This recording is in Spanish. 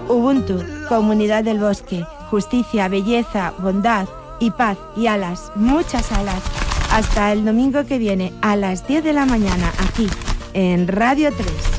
Ubuntu, comunidad del bosque, justicia, belleza, bondad y paz y alas, muchas alas. Hasta el domingo que viene a las 10 de la mañana aquí en Radio 3.